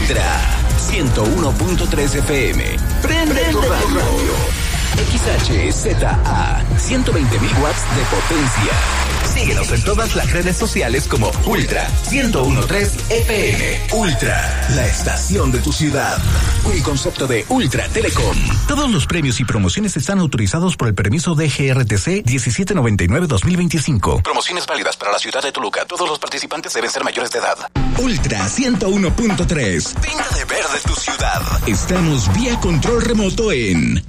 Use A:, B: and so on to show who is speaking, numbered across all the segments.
A: Ultra 101.3 FM. Prende tu radio. XHZA 120.000 watts de potencia. Síguenos en todas las redes sociales como Ultra 101.3 FM. Ultra, la estación de tu ciudad. Un concepto de Ultra Telecom. Todos los premios y promociones están autorizados por el permiso de GRTC 1799-2025. Promociones válidas para la ciudad de Toluca. Todos los participantes deben ser mayores de edad. Ultra 101.3. Pinta de verde tu ciudad. Estamos vía control remoto en...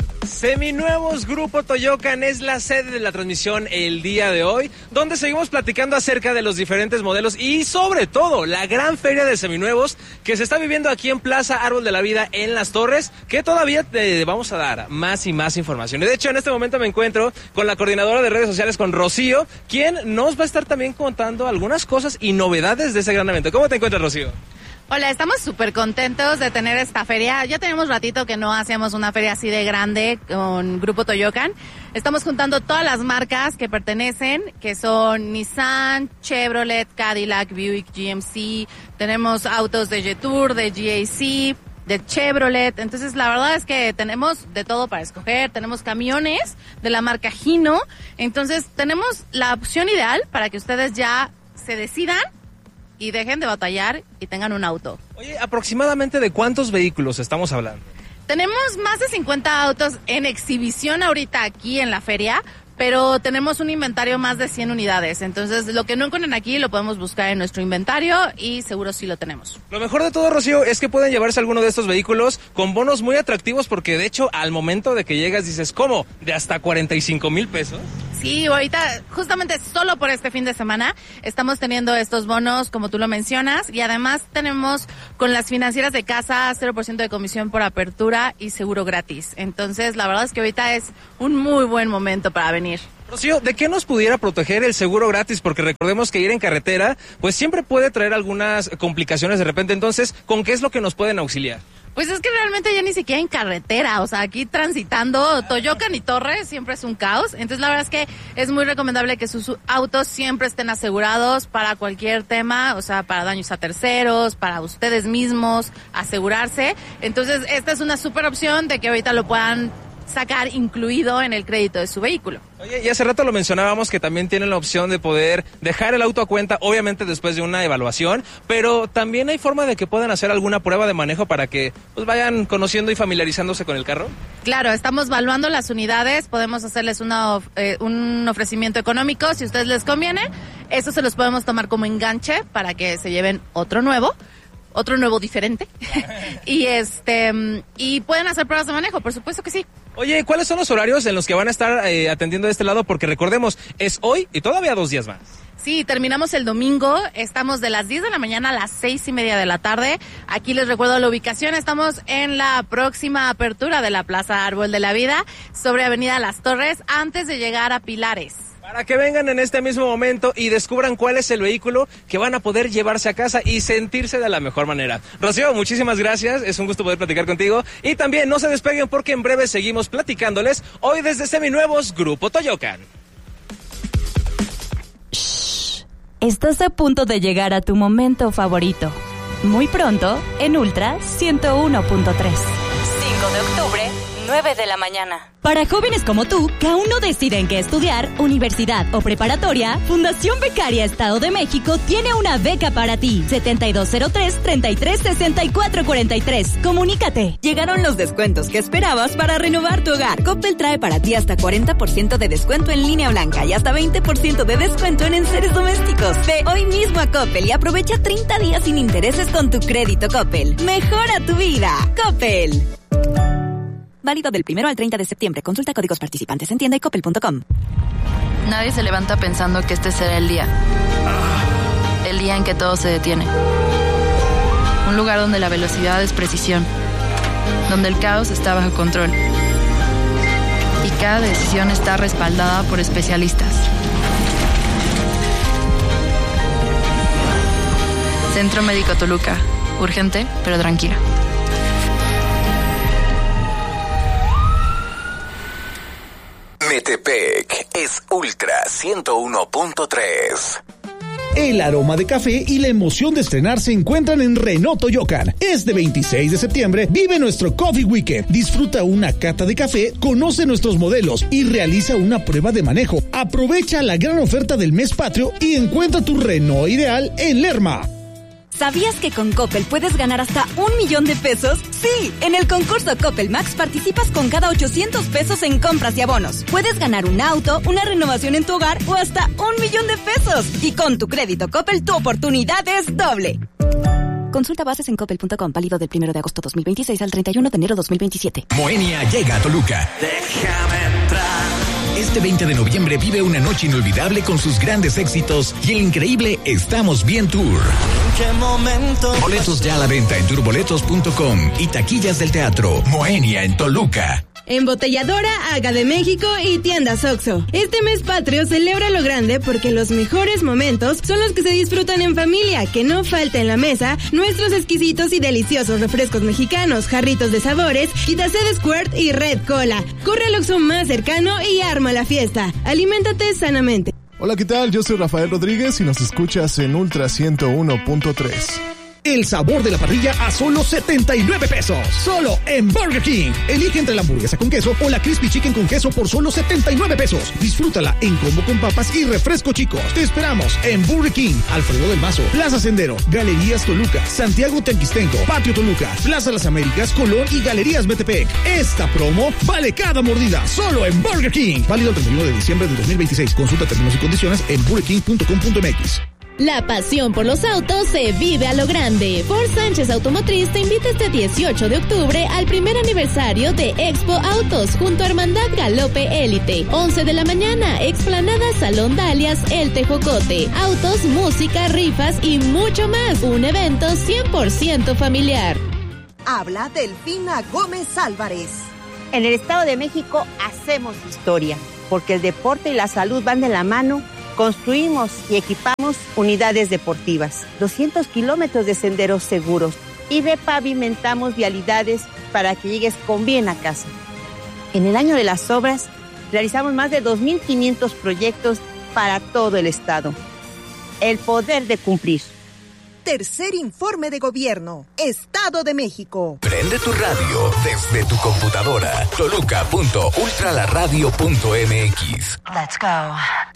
B: Seminuevos Grupo Toyocan es la sede de la transmisión el día de hoy, donde seguimos platicando acerca de los diferentes modelos y sobre todo la gran feria de seminuevos que se está viviendo aquí en Plaza Árbol de la Vida en Las Torres, que todavía te vamos a dar más y más información. Y de hecho en este momento me encuentro con la coordinadora de redes sociales, con Rocío, quien nos va a estar también contando algunas cosas y novedades de ese gran evento. ¿Cómo te encuentras, Rocío?
C: Hola, estamos súper contentos de tener esta feria. Ya tenemos ratito que no hacíamos una feria así de grande con Grupo Toyocan. Estamos juntando todas las marcas que pertenecen, que son Nissan, Chevrolet, Cadillac, Buick, GMC. Tenemos autos de Jetour, de GAC, de Chevrolet. Entonces, la verdad es que tenemos de todo para escoger. Tenemos camiones de la marca Hino. Entonces, tenemos la opción ideal para que ustedes ya se decidan y dejen de batallar y tengan un auto.
B: Oye, ¿aproximadamente de cuántos vehículos estamos hablando?
C: Tenemos más de 50 autos en exhibición ahorita aquí en la feria, pero tenemos un inventario más de 100 unidades. Entonces, lo que no encuentren aquí lo podemos buscar en nuestro inventario y seguro sí lo tenemos.
B: Lo mejor de todo, Rocío, es que pueden llevarse alguno de estos vehículos con bonos muy atractivos, porque de hecho, al momento de que llegas dices, ¿cómo? ¿De hasta 45,000 pesos?
C: Sí, ahorita, justamente solo por este fin de semana, estamos teniendo estos bonos, como tú lo mencionas, y además tenemos con las financieras de casa 0% de comisión por apertura y seguro gratis. Entonces, la verdad es que ahorita es un muy buen momento para venir.
B: Rocío, ¿de qué nos pudiera proteger el seguro gratis? Porque recordemos que ir en carretera, pues siempre puede traer algunas complicaciones de repente. Entonces, ¿con qué es lo que nos pueden auxiliar?
C: Pues es que realmente ya ni siquiera en carretera, o sea, aquí transitando Toyocan y Torres siempre es un caos. Entonces, la verdad es que es muy recomendable que sus autos siempre estén asegurados para cualquier tema, o sea, para daños a terceros, para ustedes mismos, asegurarse. Entonces, esta es una súper opción de que ahorita lo puedan sacar incluido en el crédito de su vehículo.
B: Oye, y hace rato lo mencionábamos que también tienen la opción de poder dejar el auto a cuenta, obviamente después de una evaluación, pero también hay forma de que puedan hacer alguna prueba de manejo para que pues vayan conociendo y familiarizándose con el carro.
C: Claro, estamos evaluando las unidades, podemos hacerles un ofrecimiento económico, si a ustedes les conviene, eso se los podemos tomar como enganche para que se lleven otro nuevo diferente y pueden hacer pruebas de manejo, por supuesto que sí.
B: Oye, ¿cuáles son los horarios en los que van a estar atendiendo de este lado? Porque recordemos, es hoy y todavía 2 días más.
C: Sí, terminamos el domingo, estamos de las 10 de la mañana a las 6:30 de la tarde. Aquí les recuerdo la ubicación, estamos en la próxima apertura de la Plaza Árbol de la Vida, sobre Avenida Las Torres, antes de llegar a Pilares.
B: Para que vengan en este mismo momento y descubran cuál es el vehículo que van a poder llevarse a casa y sentirse de la mejor manera. Rocío, muchísimas gracias, es un gusto poder platicar contigo. Y también no se despeguen porque en breve seguimos platicándoles hoy desde Seminuevos Grupo Toyocan.
D: Shh. Estás a punto de llegar a tu momento favorito. Muy pronto en Ultra 101.3. 5 de octubre, 9 de la mañana. Para jóvenes como tú, que aún no deciden qué estudiar, universidad o preparatoria, Fundación Becaria Estado de México tiene una beca para ti. 7203-336443. Comunícate.
E: Llegaron los descuentos que esperabas para renovar tu hogar. Coppel trae para ti hasta 40% de descuento en línea blanca y hasta 20% de descuento en enseres domésticos. Ve hoy mismo a Coppel y aprovecha 30 días sin intereses con tu crédito Coppel. Mejora tu vida. Coppel. Válido del 1 al 30 de septiembre. Consulta códigos participantes en tienda y coppel.com.
F: Nadie se levanta pensando que este será el día. El día en que todo se detiene. Un lugar donde la velocidad es precisión. Donde el caos está bajo control. Y cada decisión está respaldada por especialistas. Centro Médico Toluca. Urgente, pero tranquila.
A: Metepec es Ultra 101.3.
G: El aroma de café y la emoción de estrenar se encuentran en Renault Toyocan. Este 26 de septiembre vive nuestro Coffee Weekend. Disfruta una cata de café, conoce nuestros modelos y realiza una prueba de manejo. Aprovecha la gran oferta del mes patrio y encuentra tu Renault ideal en Lerma.
E: ¿Sabías que con Coppel puedes ganar hasta 1 millón de pesos? Sí, en el concurso Coppel Max participas con cada 800 pesos en compras y abonos. Puedes ganar un auto, una renovación en tu hogar o hasta 1 millón de pesos. Y con tu crédito Coppel, tu oportunidad es doble. Consulta bases en coppel.com, válido del 1 de agosto 2026 al 31 de enero 2027.
A: Moenia llega a Toluca. Déjame entrar. Este 20 de noviembre vive una noche inolvidable con sus grandes éxitos y el increíble Estamos Bien Tour. ¿En qué momento? Boletos ya a la venta en turboletos.com y taquillas del teatro. Moenia en Toluca.
H: Embotelladora Aga de México y Tiendas Oxxo. Este mes patrio celebra lo grande porque los mejores momentos son los que se disfrutan en familia. Que no falta en la mesa nuestros exquisitos y deliciosos refrescos mexicanos, jarritos de sabores, Quitacé Squirt y Red Cola. Corre al Oxxo más cercano y arma la fiesta. Aliméntate sanamente.
I: Hola, ¿qué tal? Yo soy Rafael Rodríguez y nos escuchas en Ultra 101.3.
G: El sabor de la parrilla a solo 79 pesos. Solo en Burger King. Elige entre la hamburguesa con queso o la Crispy Chicken con queso por solo 79 pesos. Disfrútala en combo con papas y refresco, chicos. Te esperamos en Burger King, Alfredo del Mazo, Plaza Sendero, Galerías Toluca, Santiago Tequistenco, Patio Toluca, Plaza Las Américas, Colón y Galerías Metepec. Esta promo vale cada mordida. Solo en Burger King. Válido el 31 de diciembre de 2026. Consulta términos y condiciones en burgerking.com.mx.
J: La pasión por los autos se vive a lo grande. Ford Sánchez Automotriz te invita este 18 de octubre al primer aniversario de Expo Autos junto a Hermandad Galope Élite. 11 de la mañana, explanada Salón Dalias, El Tejocote. Autos, música, rifas y mucho más. Un evento 100% familiar.
K: Habla Delfina Gómez Álvarez. En el Estado de México hacemos historia, porque el deporte y la salud van de la mano. Construimos y equipamos unidades deportivas, 200 kilómetros de senderos seguros y repavimentamos vialidades para que llegues con bien a casa. En el año de las obras, realizamos más de 2.500 proyectos para todo el estado. El poder de cumplir.
L: Tercer informe de gobierno, Estado de México.
A: Prende tu radio desde tu computadora. Toluca.ultralaradio.mx.
M: Let's go.